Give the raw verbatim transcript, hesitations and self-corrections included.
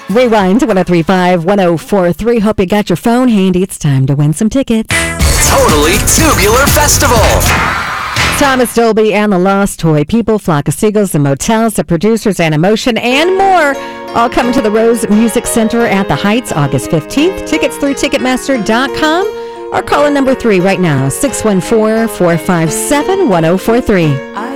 Rewind to one oh three five, one oh four three. Hope you got your phone handy. It's time to win some tickets. Totally Tubular Festival. Thomas Dolby and the Lost Toy People, Flock of Seagulls, The Motels, The Producers, and Emotion, and more. All coming to the Rose Music Center at the Heights, August fifteenth. Tickets through Ticketmaster dot com or call in number three right now, six one four, four five seven, one oh four three.